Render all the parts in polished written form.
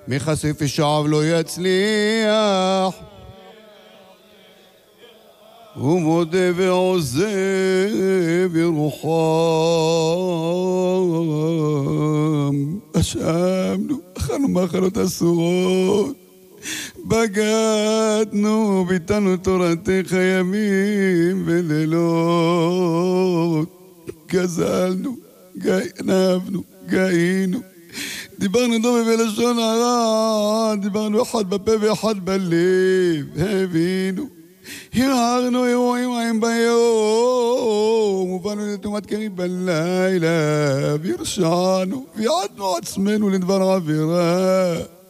מחשף ושעב לא יצליח, ומודה ועוזב ירוחם. אשמנו, אכלנו מאכלות אסורות, בגדנו, ביטלנו תורתך ימים ולילות, גזלנו, גנבנו, גאינו, דיברנו דומה בלשון הרע, דיברנו אחד בפה ואחד בלב, הבינו, הרהרנו אירועים רעים ביום, ובאנו לתומת קרי בלילה, והרשענו, ויעדנו עצמנו לדבר עבירה,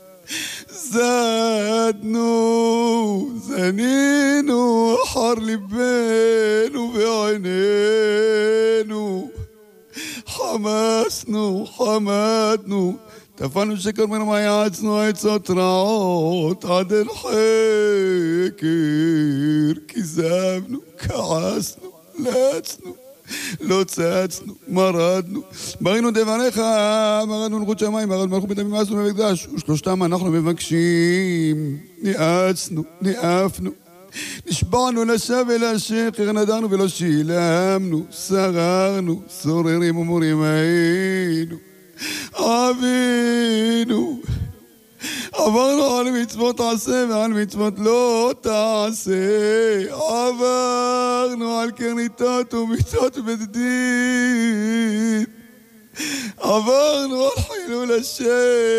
זדנו, זנינו, אחר ליבנו ועינינו, חמסנו, חמדנו, טפלנו שקר מנמה יעצנו עצות רעות, עד אל חקר, כזבנו, כעסנו, לעצנו, לא צעצנו, מרדנו, ברינו דבריך, מרדנו נחות שמיים, מרדנו מלכות בית המקדש ובמקדש, ושלושתם אנחנו מבקשים, ניאצנו, ניאפנו, נשבענו לשב ולשקר, נדרנו ולא שילמנו, שררנו, סוררים ומורים היינו, אבינו, עברנו על מצוות תעשה ועל מצוות לא תעשה, עברנו על קרניתות ומיתות בית דין, עברנו על חילול השם,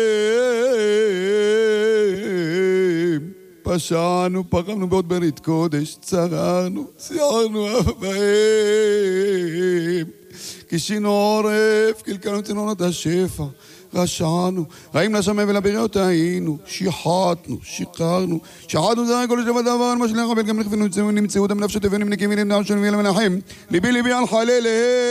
פשענו, פרמנו בעוד ברית קודש, צררנו, ציערנו אף בהם, כשינו עורף, קלקלנו צינונות השפע, רשענו, רעים לשמיים ולבריות היינו, שיחתנו, שיקרנו, שחטנו זרע כל שבע דבר, מה שלך, אבל גם נכוונו נמצאו דם נפשת ובנים נקים ונמדם שונים ולמנחם, ליבי ליבי על חלליהם.